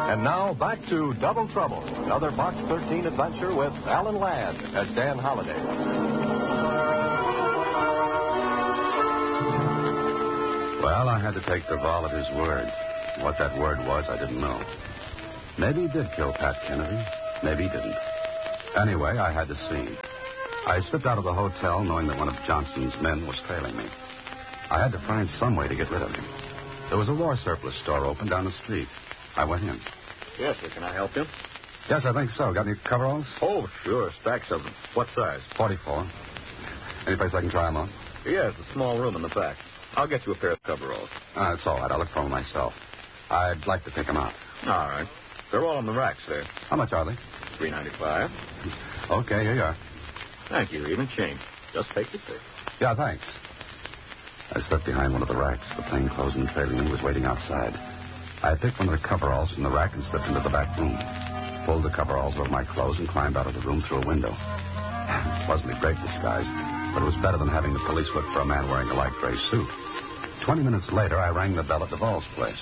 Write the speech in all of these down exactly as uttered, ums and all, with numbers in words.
And now, back to Double Trouble, another Box thirteen adventure with Alan Ladd as Dan Holliday. Well, I had to take Duval at his word. What that word was, I didn't know. Maybe he did kill Pat Kennedy. Maybe he didn't. Anyway, I had to see. I slipped out of the hotel knowing that one of Johnson's men was trailing me. I had to find some way to get rid of him. There was a war surplus store open down the street. I went in. Yes, sir. Can I help you? Yes, I think so. Got any coveralls? Oh, sure. Stacks of them. What size? forty-four. Any place I can try them on? Yes, the small room in the back. I'll get you a pair of coveralls. Ah, that's all right. I'll look for them myself. I'd like to pick them out. All right. They're all on the racks there. How much are they? three ninety-five. Okay, here you are. Thank you. Even change. Just take the pick. Yeah, thanks. I slipped behind one of the racks. The plainclothesman trailing me was waiting outside. I picked one of the coveralls from the rack and slipped into the back room. Pulled the coveralls over my clothes and climbed out of the room through a window. It wasn't a great disguise, but it was better than having the police look for a man wearing a light gray suit. Twenty minutes later, I rang the bell at Duval's place.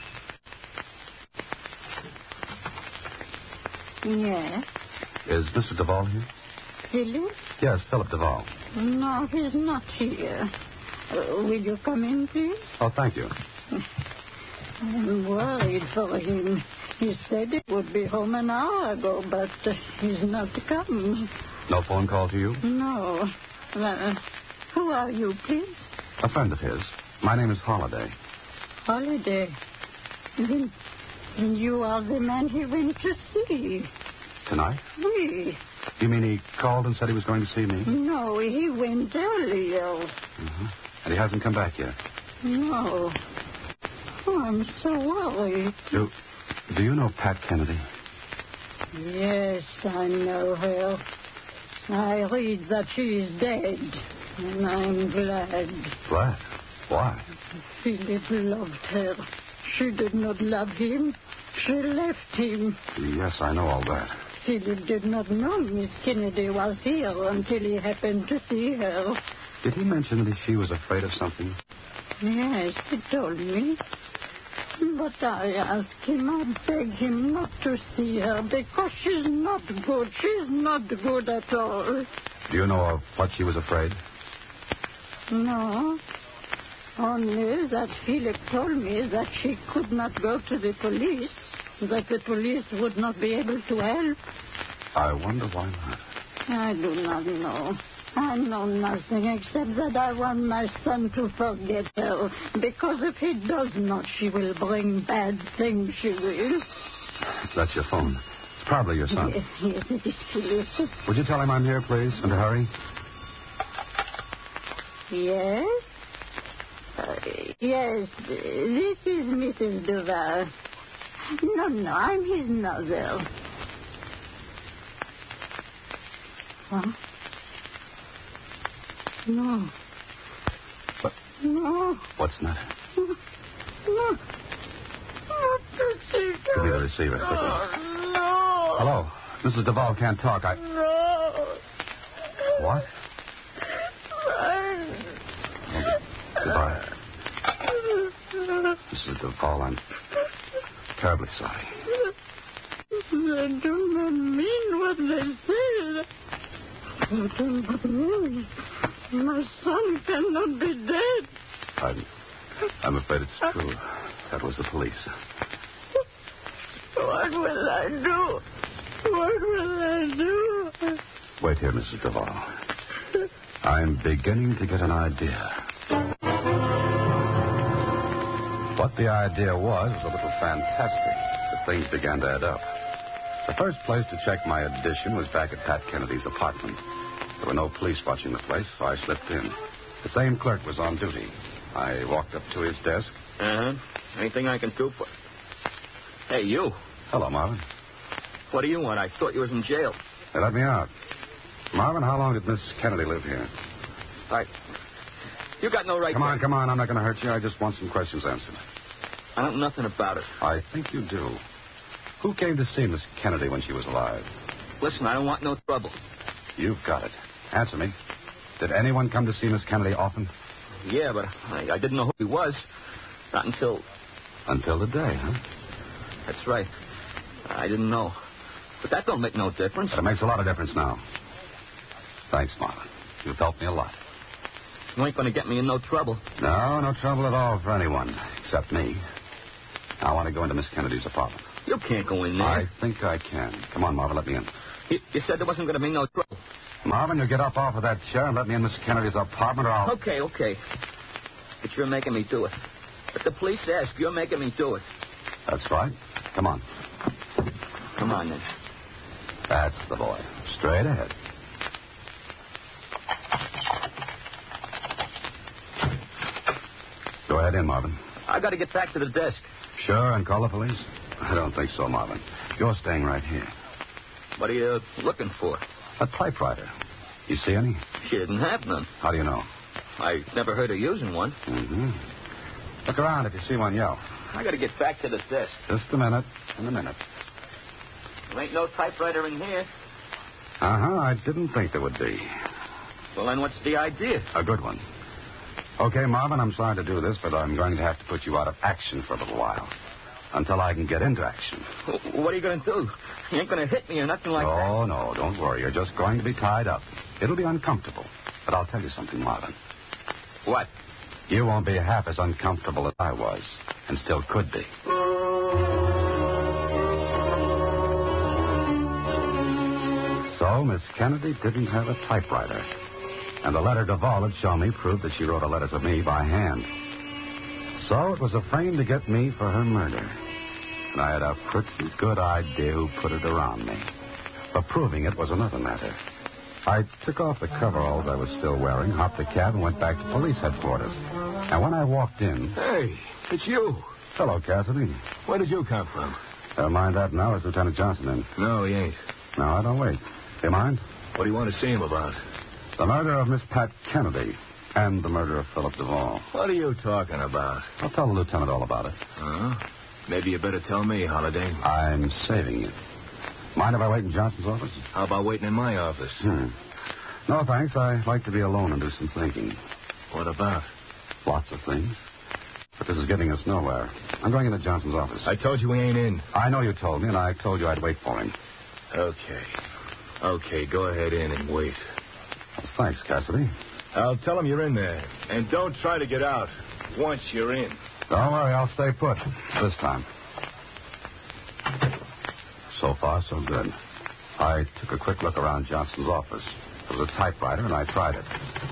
Yes. Is Mister Duval here? Philip? Yes, Philip Duval. No, he's not here. Uh, will you come in, please? Oh, thank you. I'm worried for him. He said he would be home an hour ago, but uh, he's not come. No phone call to you? No. Well, who are you, please? A friend of his. My name is Holliday. Holliday. Then, then you are the man he went to see. Tonight? Oui. You mean he called and said he was going to see me? No, he went earlier. Uh-huh. And he hasn't come back yet? No. Oh, I'm so worried. Do, do you know Pat Kennedy? Yes, I know her. I read that she is dead, and I'm glad. Glad? Why? Philip loved her. She did not love him. She left him. Yes, I know all that. Philip did not know Miss Kennedy was here until he happened to see her. Did he mention that she was afraid of something? Yes, he told me. But I asked him, I begged him not to see her because she's not good. She's not good at all. Do you know of what she was afraid? No. Only that Philip told me that she could not go to the police, that the police would not be able to help. I wonder why not. I do not know. I know nothing except that I want my son to forget her, because if he does not, she will bring bad things, she will. That's your phone. It's probably your son. Yes, yes, it is Philip. Would you tell him I'm here, please, and to hurry? Yes? Uh, yes, this is Missus Duval. No, no, I'm his mother. Huh? No. What? No. What's not? No. No. Give me the receiver, quickly. Oh, no. Hello. Missus Duval can't talk. I... No. What? Run. Oh, goodbye. Missus Duval, I'm terribly sorry. They do not mean what they say. They do not mean. My son cannot be dead. I'm, I'm afraid it's true. That was the police. What will I do? What will I do? Wait here, Missus Duval. I'm beginning to get an idea. What the idea was was a little fantastic, but things began to add up. The first place to check my addition was back at Pat Kennedy's apartment. There were no police watching the place, so I slipped in. The same clerk was on duty. I walked up to his desk. Uh-huh. Anything I can do for... Hey, you. Hello, Marvin. What do you want? I thought you was in jail. They let me out. Marvin, how long did Miss Kennedy live here? I... You got no right Come to... on, come on. I'm not going to hurt you. I just want some questions answered. I don't know nothing about it. I think you do. Who came to see Miss Kennedy when she was alive? Listen, I don't want no trouble. You've got it. Answer me. Did anyone come to see Miss Kennedy often? Yeah, but I, I didn't know who he was. Not until... Until today, huh? That's right. I didn't know. But that don't make no difference. But it makes a lot of difference now. Thanks, Marvin. You've helped me a lot. You ain't going to get me in no trouble. No, no trouble at all for anyone, except me. I want to go into Miss Kennedy's apartment. You can't go in there. I think I can. Come on, Marvin, let me in. You, you said there wasn't going to be no trouble. Marvin, you get up off of that chair and let me in Miss Kennedy's apartment, or I'll... Okay, okay. But you're making me do it. If the police ask, you're making me do it. That's right. Come on. Come on, then. That's the boy. Straight ahead. Go ahead in, Marvin. I got to get back to the desk. Sure, and call the police? I don't think so, Marvin. You're staying right here. What are you looking for? A typewriter. You see any? She didn't have none. How do you know? I never heard of using one. Mm-hmm. Look around. If you see one, yell. I got to get back to the desk. Just a minute. In a minute. There ain't no typewriter in here. Uh-huh. I didn't think there would be. Well, then what's the idea? A good one. Okay, Marvin, I'm sorry to do this, but I'm going to have to put you out of action for a little while. Until I can get into action. What are you going to do? You ain't going to hit me or nothing like oh, that? Oh, no, don't worry. You're just going to be tied up. It'll be uncomfortable. But I'll tell you something, Marvin. What? You won't be half as uncomfortable as I was, and still could be. So, Miss Kennedy didn't have a typewriter. And the letter Duvall had shown me proved that she wrote a letter to me by hand. So it was a frame to get me for her murder. And I had a pretty good idea who put it around me. But proving it was another matter. I took off the coveralls I was still wearing, hopped a cab, and went back to police headquarters. And when I walked in... Hey, it's you. Hello, Cassidy. Where did you come from? Never mind that now. Is Lieutenant Johnson in? No, he ain't. No, I don't wait. Do you mind? What do you want to see him about? The murder of Miss Pat Kennedy and the murder of Philip Duvall. What are you talking about? I'll tell the lieutenant all about it. Huh? Maybe you better tell me, Holliday. I'm saving it. Mind if I wait in Johnson's office? How about waiting in my office? Hmm. No, thanks. I like to be alone and do some thinking. What about? Lots of things. But this is getting us nowhere. I'm going into Johnson's office. I told you he ain't in. I know you told me, and I told you I'd wait for him. Okay. Okay, go ahead in and wait. Well, thanks, Cassidy. I'll tell him you're in there. And don't try to get out once you're in. Don't worry, I'll stay put. This time. So far, so good. I took a quick look around Johnson's office. There was a typewriter, and I tried it.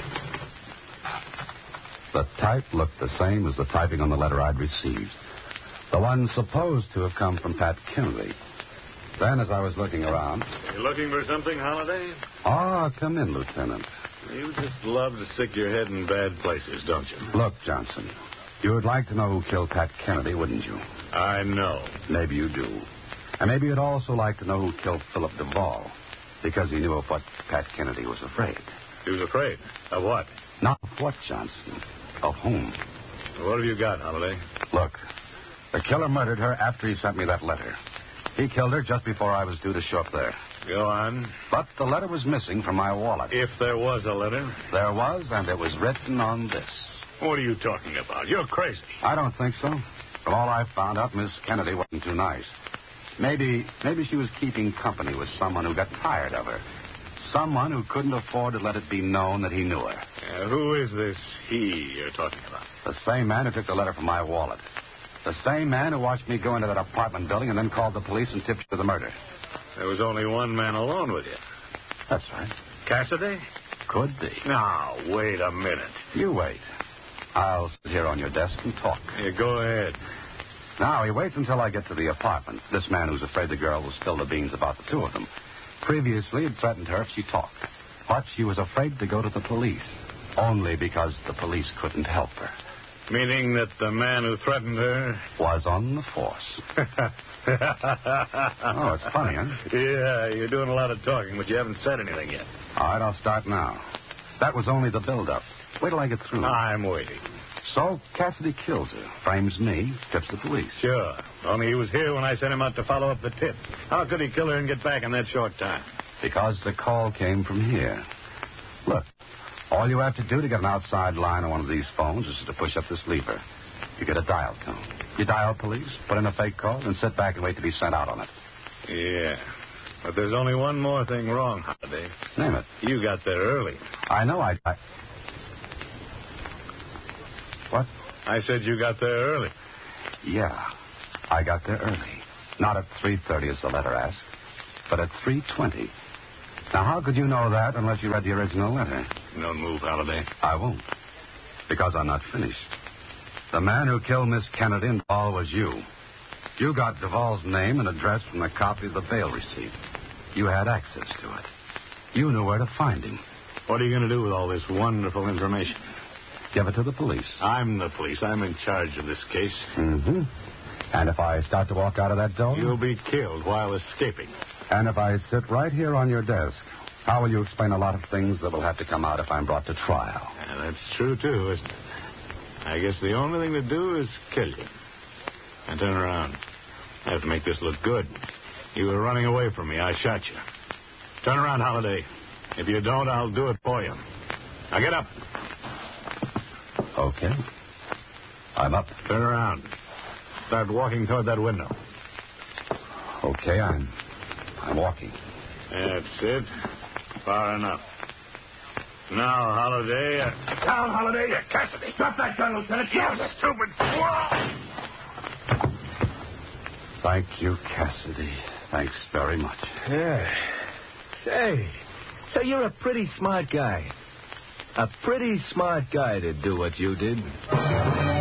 The type looked the same as the typing on the letter I'd received. The one supposed to have come from Pat Kennedy. Then, as I was looking around... You looking for something, Holliday? Oh, come in, Lieutenant. You just love to stick your head in bad places, don't you? Look, Johnson, you would like to know who killed Pat Kennedy, wouldn't you? I know. Maybe you do. And maybe you'd also like to know who killed Philip Duvall, because he knew of what Pat Kennedy was afraid. He was afraid? Of what? Not of what, Johnson. Of whom? What have you got, Holliday? Look, the killer murdered her after he sent me that letter. He killed her just before I was due to show up there. Go on. But the letter was missing from my wallet. If there was a letter? There was, and it was written on this. What are you talking about? You're crazy. I don't think so. From all I found out, Miss Kennedy wasn't too nice. Maybe, maybe she was keeping company with someone who got tired of her. Someone who couldn't afford to let it be known that he knew her. Uh, who is this he you're talking about? The same man who took the letter from my wallet. The same man who watched me go into that apartment building and then called the police and tipped you to the murder. There was only one man alone with you. That's right. Cassidy? Could be. Now, wait a minute. You wait. I'll sit here on your desk and talk. Yeah, go ahead. Now, he waits until I get to the apartment. This man who's afraid the girl will spill the beans about the two of them. Previously, he'd threatened her if she talked. But she was afraid to go to the police. Only because the police couldn't help her. Meaning that the man who threatened her... was on the force. Oh, it's funny, huh? Yeah, you're doing a lot of talking, but you haven't said anything yet. All right, I'll start now. That was only the build-up. Wait till I get through. I'm waiting. So, Cassidy kills her, frames me, tips the police. Sure. Only he was here when I sent him out to follow up the tip. How could he kill her and get back in that short time? Because the call came from here. Look, all you have to do to get an outside line on one of these phones is to push up this lever. You get a dial tone. You dial police, put in a fake call, and sit back and wait to be sent out on it. Yeah. But there's only one more thing wrong, Holiday. Name it. You got there early. I know I... I... What? I said you got there early. Yeah, I got there early. Not at three thirty as the letter asked, but at three twenty. Now, how could you know that unless you read the original letter? Don't move, Holiday. I won't, because I'm not finished. The man who killed Miss Kennedy in Duval was you. You got Duval's name and address from a copy of the bail receipt. You had access to it. You knew where to find him. What are you going to do with all this wonderful information? Give it to the police. I'm the police. I'm in charge of this case. Mm-hmm. And if I start to walk out of that door? You'll be killed while escaping. And if I sit right here on your desk, how will you explain a lot of things that will have to come out if I'm brought to trial? Yeah, that's true, too, isn't it? I guess the only thing to do is kill you. And turn around. I have to make this look good. You were running away from me. I shot you. Turn around, Holiday. If you don't, I'll do it for you. Now get up. Okay. I'm up. Turn around. Start walking toward that window. Okay, I'm... I'm walking. That's it. Far enough. Now, Holiday... Uh... Down, Holiday. Cassidy. Drop that gun, Lieutenant. You stupid fool. Thank you, Cassidy. Thanks very much. Yeah. Say, so you're a pretty smart guy. A pretty smart guy to do what you did.